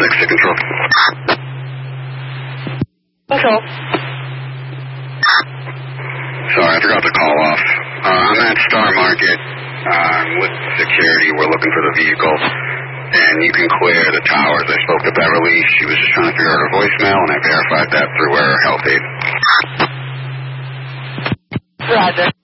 6 to control. Control. Sorry, I forgot to call off. I'm at Star Market with security. We're looking for the vehicle. And you can clear the towers. I spoke to Beverly. She was just trying to figure out her voicemail, and I verified that through her health aid. Roger.